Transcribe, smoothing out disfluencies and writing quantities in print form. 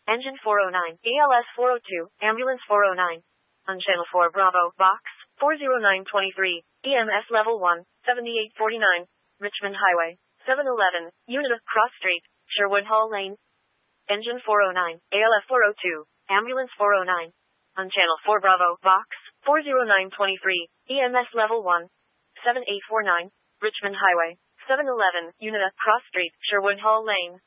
Engine 409, ALS 402, Ambulance 409. On Channel 4 Bravo, Box 40923, EMS Level 1, 7849, Richmond Highway, 711, Unit Cross Street, Sherwood Hall Lane. Engine 409, ALS 402, Ambulance 409. On Channel 4 Bravo, Box 40923, EMS Level 1, 7849, Richmond Highway, 711, Unit Cross Street, Sherwood Hall Lane.